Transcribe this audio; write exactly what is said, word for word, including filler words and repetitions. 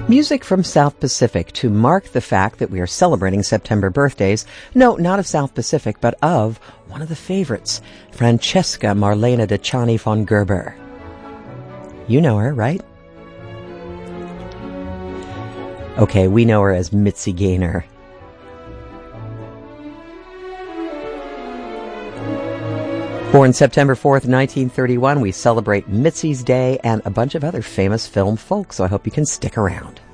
Music from South Pacific to mark the fact that we are celebrating September birthdays. No, not of South Pacific, but of one of the favorites, Francesca Marlene de Chani von Gerber. You know her, right? Okay, we know her as Mitzi Gaynor. Born September fourth, nineteen thirty-one, we celebrate Mitzi's Day and a bunch of other famous film folk, so I hope you can stick around.